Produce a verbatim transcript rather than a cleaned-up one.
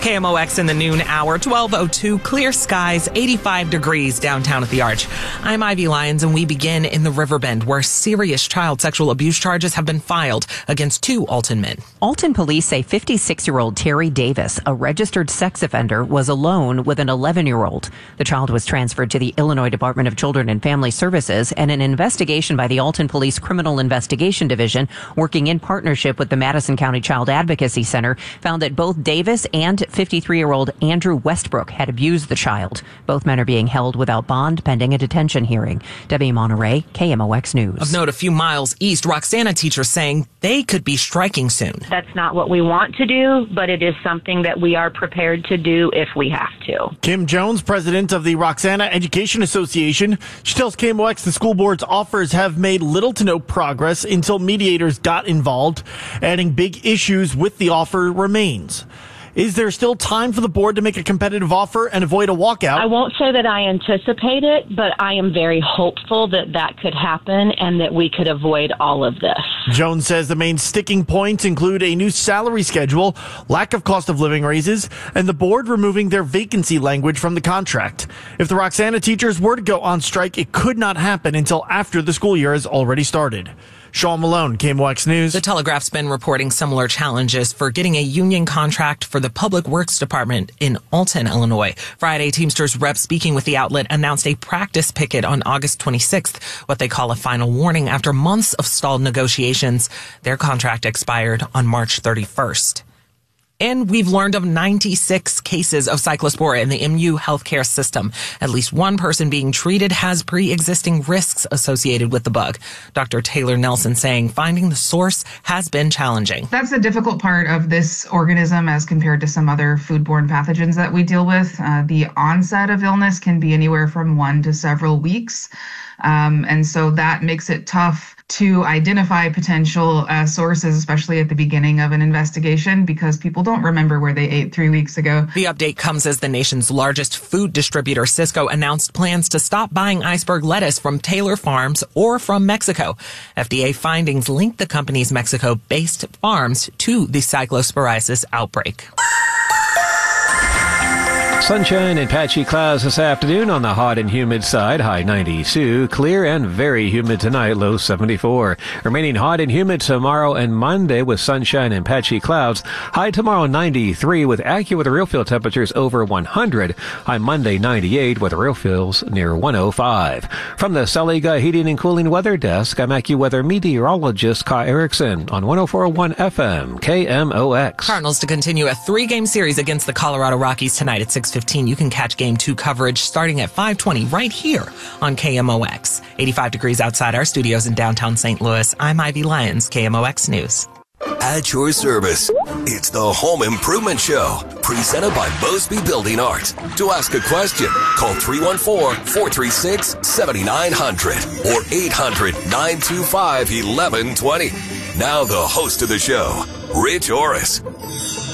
K M O X in the noon hour, twelve oh two, clear skies, eighty-five degrees downtown at the Arch. I'm Ivy Lyons, and we begin in the Riverbend, where serious child sexual abuse charges have been filed against two Alton men. Alton police say fifty-six-year-old Terry Davis, a registered sex offender, was alone with an eleven-year-old. The child was transferred to the Illinois Department of Children and Family Services, and an investigation by the Alton Police Criminal Investigation Division, working in partnership with the Madison County Child Advocacy Center, found that both Davis and fifty-three-year-old Andrew Westbrook had abused the child. Both men are being held without bond pending a detention hearing. Debbie Monterey, K M O X News. Of note, a few miles east, Roxana teachers saying they could be striking soon. That's not what we want to do, but it is something that we are prepared to do if we have to. Kim Jones, president of the Roxana Education Association, she tells K M O X the school board's offers have made little to no progress until mediators got involved, adding big issues with the offer remains. Is there still time for the board to make a competitive offer and avoid a walkout? I won't say that I anticipate it, but I am very hopeful that that could happen and that we could avoid all of this. Jones says the main sticking points include a new salary schedule, lack of cost of living raises, and the board removing their vacancy language from the contract. If the Roxana teachers were to go on strike, it could not happen until after the school year has already started. Sean Malone, K M O X News. The Telegraph's been reporting similar challenges for getting a union contract for the Public Works Department in Alton, Illinois. Friday, Teamsters rep speaking with the outlet announced a practice picket on August twenty-sixth, what they call a final warning after months of stalled negotiations. Their contract expired on March thirty-first. And we've learned of ninety-six cases of cyclospora in the M U healthcare system. At least one person being treated has pre-existing risks associated with the bug. Doctor Taylor Nelson saying finding the source has been challenging. That's the difficult part of this organism as compared to some other foodborne pathogens that we deal with. Uh, the onset of illness can be anywhere from one to several weeks. Um, and so that makes it tough to identify potential uh, sources, especially at the beginning of an investigation, because people don't remember where they ate three weeks ago. The update comes as the nation's largest food distributor, Sysco, announced plans to stop buying iceberg lettuce from Taylor Farms or from Mexico. F D A findings link the company's Mexico-based farms to the cyclosporiasis outbreak. Sunshine and patchy clouds this afternoon on the hot and humid side, high ninety-two. Clear and very humid tonight, low seventy-four. Remaining hot and humid tomorrow and Monday with sunshine and patchy clouds. High tomorrow ninety-three with accurate real feel temperatures over one hundred. High Monday ninety-eight with real feels near one oh five. From the Saliga Heating and Cooling Weather Desk, I'm AccuWeather meteorologist Kai Erickson on one oh four point one F M, K M O X. Cardinals to continue a three-game series against the Colorado Rockies tonight at six fifteen. You can catch game two coverage starting at five twenty right here on K M O X. eighty-five degrees outside our studios in downtown Saint Louis. I'm Ivy Lyons, K M O X News. At your service, it's the Home Improvement Show, presented by Mosby Building Arts. To ask a question, call three one four, four three six, seven nine zero zero or eight hundred, nine two five, eleven twenty. Now the host of the show, Rich Orris.